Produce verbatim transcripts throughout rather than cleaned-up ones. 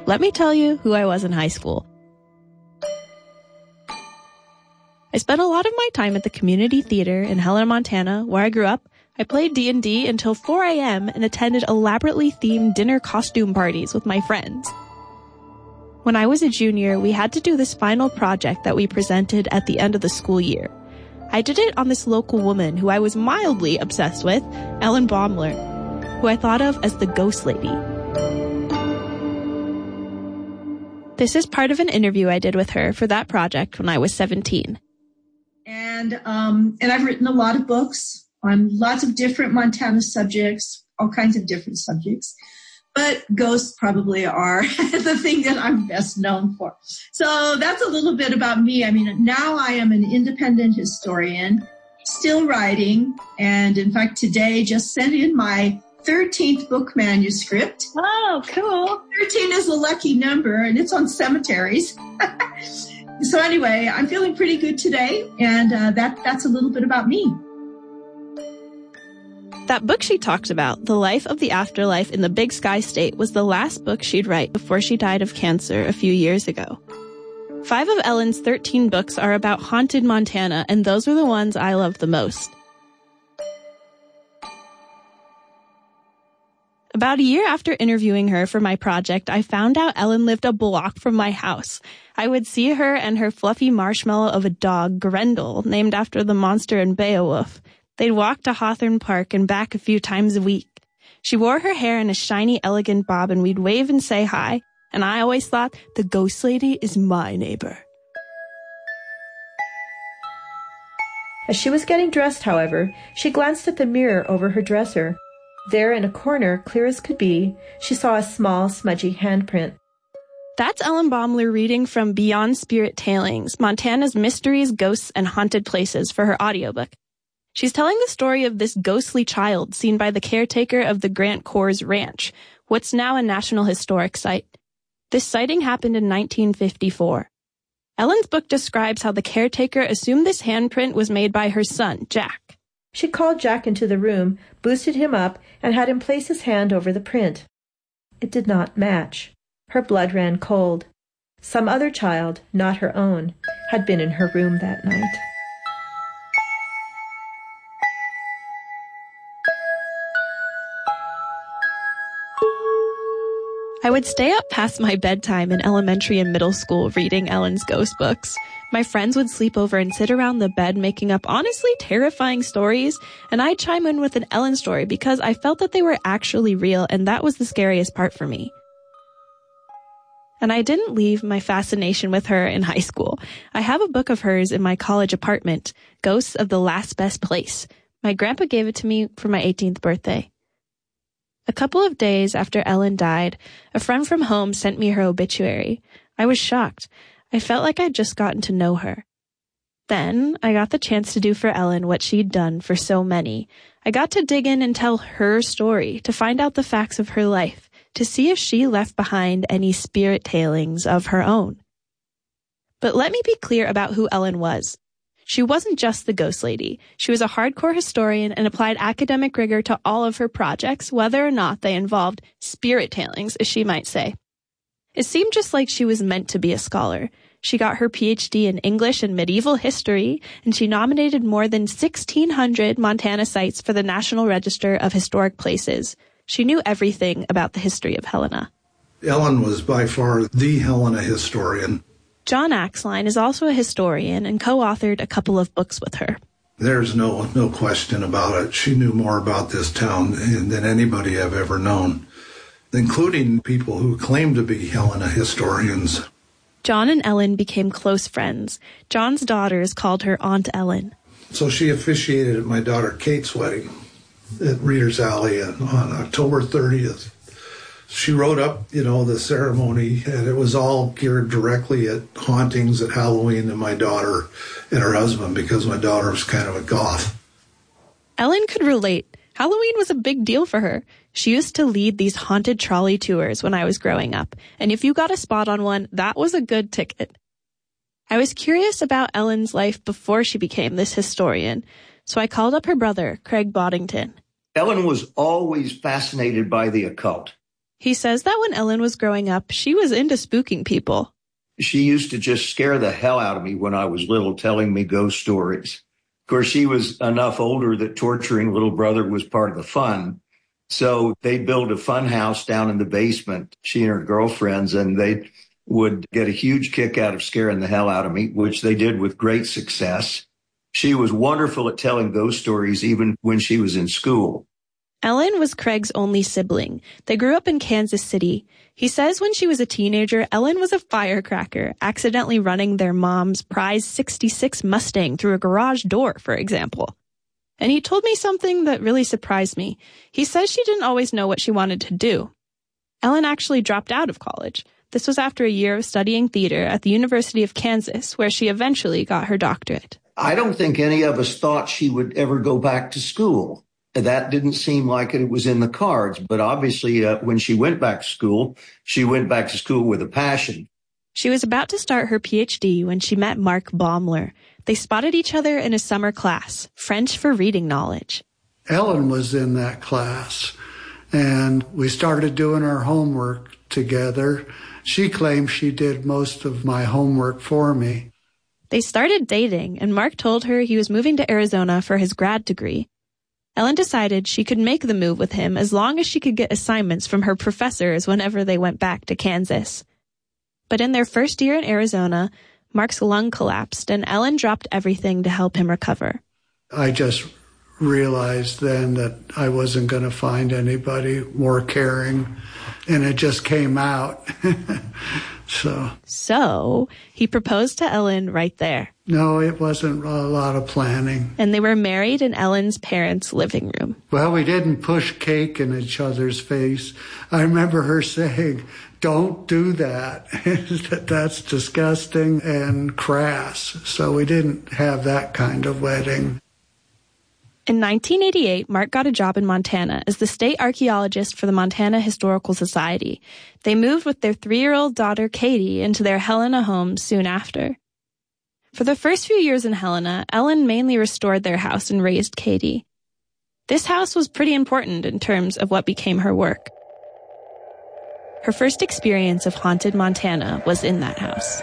Let me tell you who I was in high school. I spent a lot of my time at the community theater in Helena, Montana, where I grew up. I played D and D until four a.m. and attended elaborately themed dinner costume parties with my friends. When I was a junior, we had to do this final project that we presented at the end of the school year. I did it on this local woman who I was mildly obsessed with, Ellen Baumler, who I thought of as the ghost lady. This is part of an interview I did with her for that project when I was seventeen. And um, and I've written a lot of books on lots of different Montana subjects, all kinds of different subjects. But ghosts probably are the thing that I'm best known for. So that's a little bit about me. I mean, now I am an independent historian, still writing, and in fact, today just sent in my thirteenth book manuscript. Oh, cool. thirteen is a lucky number, and it's on cemeteries. So anyway, I'm feeling pretty good today, and uh, that that's a little bit about me. That book she talked about, The Life of the Afterlife in the Big Sky State, was the last book she'd write before she died of cancer a few years ago. Five of Ellen's thirteen books are about haunted Montana, and those are the ones I love the most. About a year after interviewing her for my project, I found out Ellen lived a block from my house. I would see her and her fluffy marshmallow of a dog, Grendel, named after the monster in Beowulf. They'd walk to Hawthorne Park and back a few times a week. She wore her hair in a shiny, elegant bob, and we'd wave and say hi, and I always thought, the ghost lady is my neighbor. As she was getting dressed, however, she glanced at the mirror over her dresser. There in a corner, clear as could be, she saw a small, smudgy handprint. That's Ellen Baumler reading from Beyond Spirit Tailings, Montana's Mysteries, Ghosts, and Haunted Places for her audiobook. She's telling the story of this ghostly child seen by the caretaker of the Grant Coors Ranch, what's now a National Historic Site. This sighting happened in nineteen fifty-four. Ellen's book describes how the caretaker assumed this handprint was made by her son, Jack. She called Jack into the room, boosted him up, and had him place his hand over the print. It did not match. Her blood ran cold. Some other child, not her own, had been in her room that night. I would stay up past my bedtime in elementary and middle school reading Ellen's ghost books. My friends would sleep over and sit around the bed making up honestly terrifying stories, and I'd chime in with an Ellen story because I felt that they were actually real, and that was the scariest part for me. And I didn't leave my fascination with her in high school. I have a book of hers in my college apartment, Ghosts of the Last Best Place. My grandpa gave it to me for my eighteenth birthday. A couple of days after Ellen died, a friend from home sent me her obituary. I was shocked. I felt like I'd just gotten to know her. Then, I got the chance to do for Ellen what she'd done for so many. I got to dig in and tell her story, to find out the facts of her life, to see if she left behind any spirit tailings of her own. But let me be clear about who Ellen was. She wasn't just the ghost lady. She was a hardcore historian and applied academic rigor to all of her projects, whether or not they involved spirit tailings, as she might say. It seemed just like she was meant to be a scholar. She got her P H D in English and medieval history, and she nominated more than sixteen hundred Montana sites for the National Register of Historic Places. She knew everything about the history of Helena. Ellen was by far the Helena historian. John Axline is also a historian and co-authored a couple of books with her. There's no no question about it. She knew more about this town than anybody I've ever known, including people who claim to be Helena historians. John and Ellen became close friends. John's daughters called her Aunt Ellen. So she officiated at my daughter Kate's wedding at Reader's Alley on October thirtieth. She wrote up, you know, the ceremony, and it was all geared directly at hauntings at Halloween and my daughter and her husband, because my daughter was kind of a goth. Ellen could relate. Halloween was a big deal for her. She used to lead these haunted trolley tours when I was growing up, and if you got a spot on one, that was a good ticket. I was curious about Ellen's life before she became this historian, so I called up her brother, Craig Boddington. Ellen was always fascinated by the occult. He says that when Ellen was growing up, she was into spooking people. She used to just scare the hell out of me when I was little, telling me ghost stories. Of course, she was enough older that torturing little brother was part of the fun. So they built a fun house down in the basement, she and her girlfriends, and they would get a huge kick out of scaring the hell out of me, which they did with great success. She was wonderful at telling ghost stories even when she was in school. Ellen was Craig's only sibling. They grew up in Kansas City. He says when she was a teenager, Ellen was a firecracker, accidentally running their mom's prize sixty-six Mustang through a garage door, for example. And he told me something that really surprised me. He says she didn't always know what she wanted to do. Ellen actually dropped out of college. This was after a year of studying theater at the University of Kansas, where she eventually got her doctorate. I don't think any of us thought she would ever go back to school. That didn't seem like it was in the cards. But obviously, uh, when she went back to school, she went back to school with a passion. She was about to start her P H D when she met Mark Baumler. They spotted each other in a summer class, French for reading knowledge. Ellen was in that class, and we started doing our homework together. She claimed she did most of my homework for me. They started dating, and Mark told her he was moving to Arizona for his grad degree. Ellen decided she could make the move with him as long as she could get assignments from her professors whenever they went back to Kansas. But in their first year in Arizona, Mark's lung collapsed, and Ellen dropped everything to help him recover. I just realized then that I wasn't going to find anybody more caring, and it just came out. so. So, he proposed to Ellen right there. No, it wasn't a lot of planning. And they were married in Ellen's parents' living room. Well, we didn't push cake in each other's face. I remember her saying, "Don't do that. That's disgusting and crass." So we didn't have that kind of wedding. In nineteen eighty-eight, Mark got a job in Montana as the state archaeologist for the Montana Historical Society. They moved with their three-year-old daughter, Katie, into their Helena home soon after. For the first few years in Helena, Ellen mainly restored their house and raised Katie. This house was pretty important in terms of what became her work. Her first experience of haunted Montana was in that house.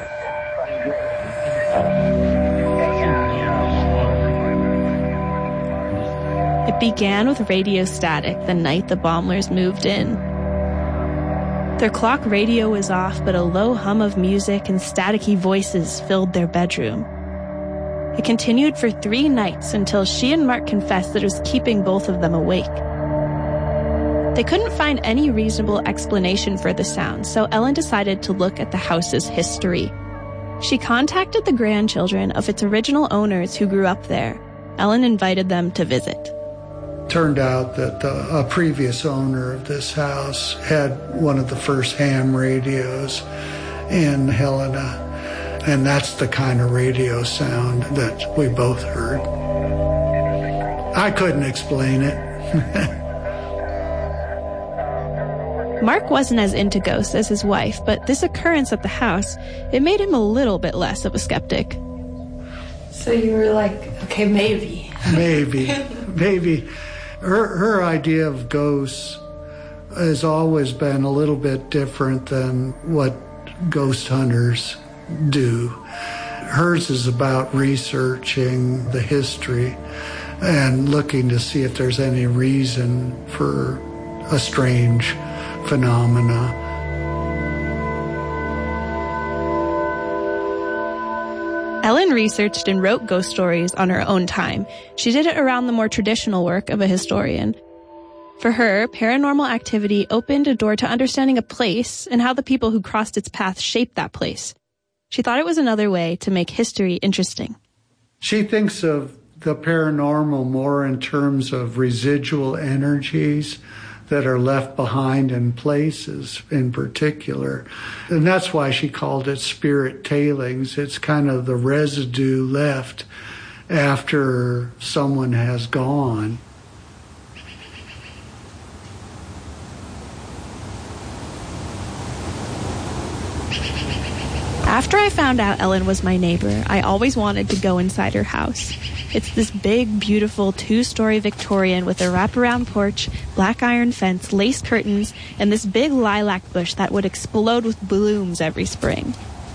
It began with radio static the night the Baumlers moved in. Their clock radio was off, but a low hum of music and staticky voices filled their bedroom. It continued for three nights until she and Mark confessed that it was keeping both of them awake. They couldn't find any reasonable explanation for the sound, so Ellen decided to look at the house's history. She contacted the grandchildren of its original owners who grew up there. Ellen invited them to visit. Turned out that the, a previous owner of this house had one of the first ham radios in Helena, and that's the kind of radio sound that we both heard. I couldn't explain it. Mark wasn't as into ghosts as his wife, but this occurrence at the house, it made him a little bit less of a skeptic. So you were like, okay, maybe. Maybe, maybe. Her, her idea of ghosts has always been a little bit different than what ghost hunters do. Hers is about researching the history and looking to see if there's any reason for a strange phenomena. Ellen researched and wrote ghost stories on her own time. She did it around the more traditional work of a historian. For her, paranormal activity opened a door to understanding a place and how the people who crossed its path shaped that place. She thought it was another way to make history interesting. She thinks of the paranormal more in terms of residual energies that are left behind in places in particular. And that's why she called it spirit tailings. It's kind of the residue left after someone has gone. After I found out Ellen was my neighbor, I always wanted to go inside her house. It's this big, beautiful two-story Victorian with a wraparound porch, black iron fence, lace curtains, and this big lilac bush that would explode with blooms every spring.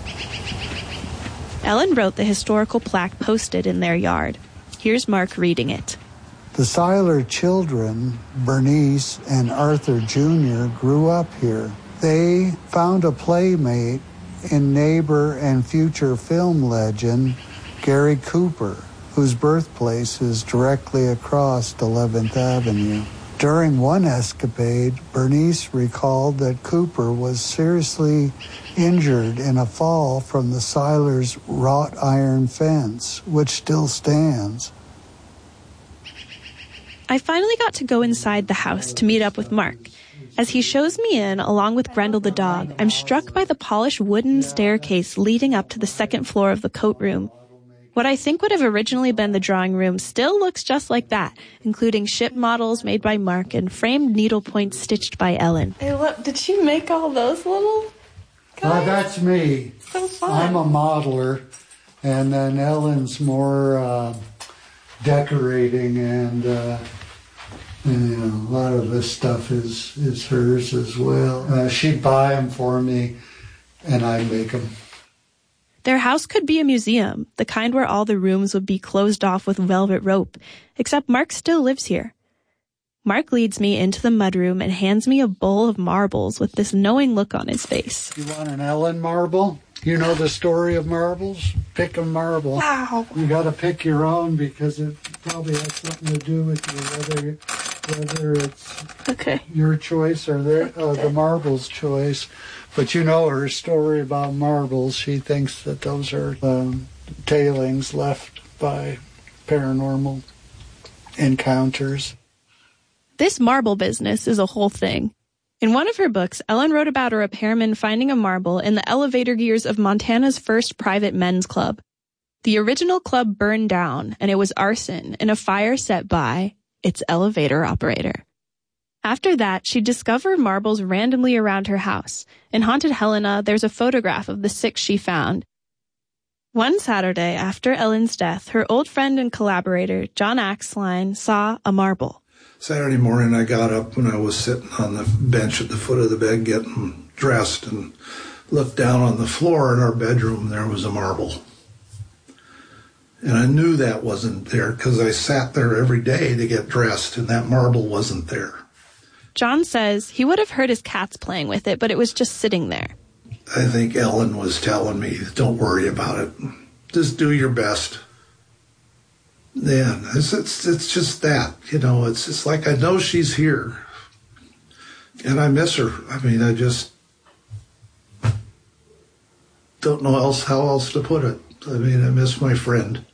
Ellen wrote the historical plaque posted in their yard. Here's Mark reading it. The Seiler children, Bernice and Arthur Junior, grew up here. They found a playmate in neighbor and future film legend Gary Cooper, whose birthplace is directly across eleventh Avenue. During one escapade, Bernice recalled that Cooper was seriously injured in a fall from the Seilers' wrought iron fence, which still stands. I finally got to go inside the house to meet up with Mark. As he shows me in, along with Grendel the dog, I'm struck by the polished wooden staircase leading up to the second floor of the coat room. What I think would have originally been the drawing room still looks just like that, including ship models made by Mark and framed needlepoints stitched by Ellen. Hey, look, did she make all those little guys? Uh, that's me. So fun. I'm a modeler, and then Ellen's more uh, decorating, and uh, you know, a lot of this stuff is, is hers as well. Uh, she'd buy them for me, and I'd make them. Their house could be a museum, the kind where all the rooms would be closed off with velvet rope, except Mark still lives here. Mark leads me into the mudroom and hands me a bowl of marbles with this knowing look on his face. You want an Ellen marble? You know the story of marbles? Pick a marble. Wow. You got to pick your own because it probably has something to do with you, whether whether it's Okay. your choice or their, uh, the marble's choice. But you know her story about marbles. She thinks that those are um, tailings left by paranormal encounters. This marble business is a whole thing. In one of her books, Ellen wrote about a repairman finding a marble in the elevator gears of Montana's first private men's club. The original club burned down, and it was arson in a fire set by its elevator operator. After that, she discovered marbles randomly around her house. In Haunted Helena, there's a photograph of the six she found. One Saturday after Ellen's death, her old friend and collaborator, John Axline, saw a marble. Saturday morning, I got up when I was sitting on the bench at the foot of the bed getting dressed and looked down on the floor in our bedroom. There was a marble. And I knew that wasn't there because I sat there every day to get dressed, and that marble wasn't there. John says he would have heard his cats playing with it, but it was just sitting there. I think Ellen was telling me, don't worry about it. Just do your best. Yeah, it's, it's, it's just that, you know, it's just like I know she's here. And I miss her. I mean, I just don't know else how else to put it. I mean, I miss my friend.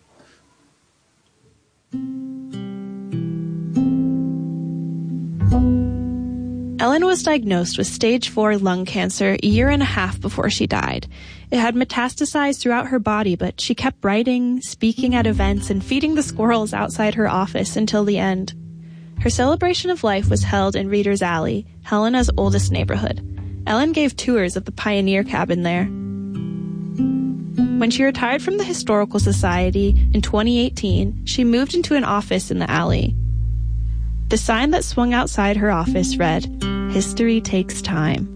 Ellen was diagnosed with stage four lung cancer a year and a half before she died. It had metastasized throughout her body, but she kept writing, speaking at events, and feeding the squirrels outside her office until the end. Her celebration of life was held in Reader's Alley, Helena's oldest neighborhood. Ellen gave tours of the pioneer cabin there. When she retired from the Historical Society in twenty eighteen, she moved into an office in the alley. The sign that swung outside her office read, "History takes time."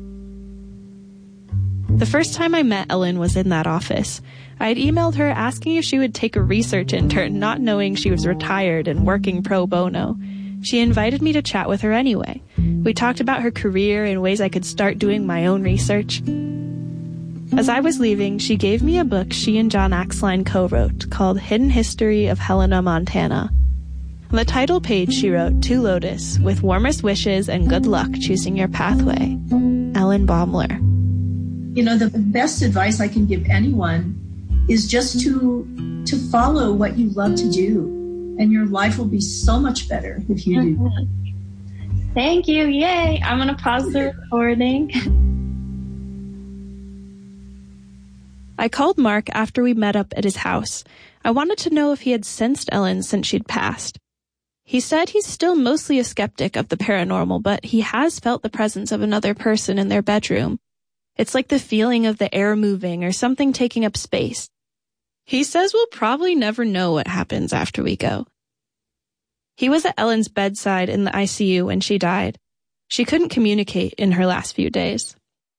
The first time I met Ellen was in that office. I had emailed her asking if she would take a research intern, not knowing she was retired and working pro bono. She invited me to chat with her anyway. We talked about her career and ways I could start doing my own research. As I was leaving, she gave me a book she and John Axline co-wrote called Hidden History of Helena, Montana. On the title page, she wrote, "To Lotus, with warmest wishes and good luck choosing your pathway. Ellen Baumler." You know, the best advice I can give anyone is just to to follow what you love to do, and your life will be so much better if you do that. Thank you. Yay. I'm going to pause the recording. I called Mark after we met up at his house. I wanted to know if he had sensed Ellen since she'd passed. He said he's still mostly a skeptic of the paranormal, but he has felt the presence of another person in their bedroom. It's like the feeling of the air moving or something taking up space. He says we'll probably never know what happens after we go. He was at Ellen's bedside in the I C U when she died. She couldn't communicate in her last few days.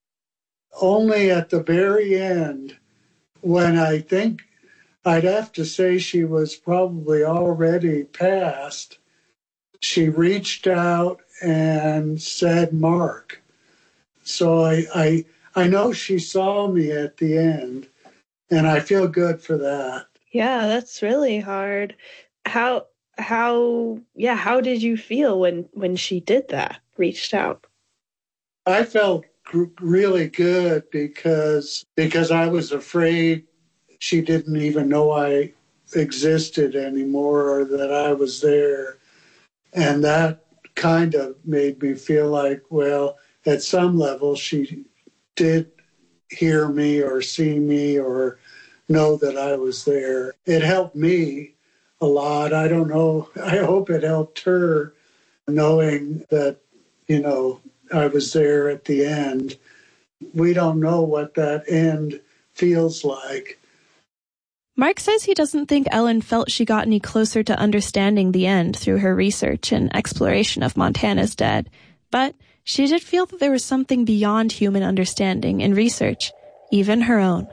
Only at the very end, when I think I'd have to say she was probably already passed, she reached out and said, Mark. So I, I, I know she saw me at the end, and I feel good for that. Yeah, that's really hard. How, how, yeah, how did you feel when, when she did that, reached out? I felt gr- really good because, because I was afraid she didn't even know I existed anymore or that I was there. And that kind of made me feel like, well, at some level, she did hear me or see me or know that I was there. It helped me a lot. I don't know. I hope it helped her knowing that, you know, I was there at the end. We don't know what that end feels like. Mark says he doesn't think Ellen felt she got any closer to understanding the end through her research and exploration of Montana's dead, but she did feel that there was something beyond human understanding in research, even her own.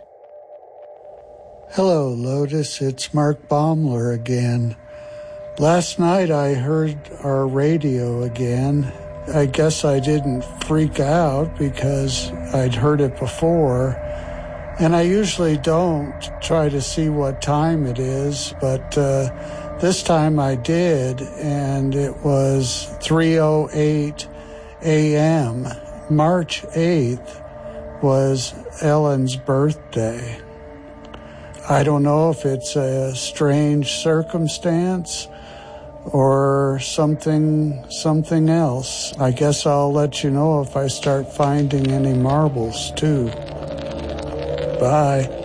Hello, Lotus. It's Mark Baumler again. Last night I heard our radio again. I guess I didn't freak out because I'd heard it before. And I usually don't try to see what time it is, but uh, this time I did, and it was three oh eight a.m. March eighth was Ellen's birthday. I don't know if it's a strange circumstance or something something else. I guess I'll let you know if I start finding any marbles, too. Bye.